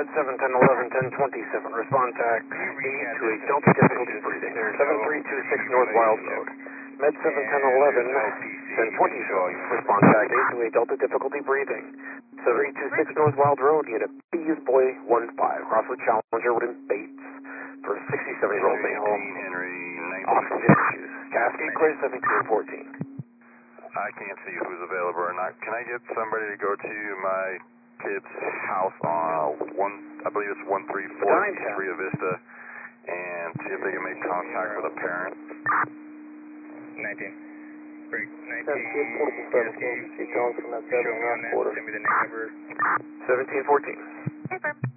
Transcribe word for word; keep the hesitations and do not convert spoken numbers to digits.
Med seven, ten, eleven, ten, twenty-seven, respond tax eight to eight Delta, difficulty breathing. seven three two six North Wild Road. Med seven, ten, eleven, ten, twenty-seven, respond tax eight to eight Delta, difficulty breathing. seven three two six North Wild Road, unit B is boy one five, Crawford Challenger, Wood and Bates, for sixty-seven-year-old male. Oxygen issues. Cascade clear seventeen fourteen. I can't see who's available or not. Can I get somebody to go to my kid's house on one, I believe it's one three four East Rio Vista, and see if they can make contact with a parent? nineteen. Break. nineteen. seventeen fourteen. Send me the name of her. seventeen fourteen.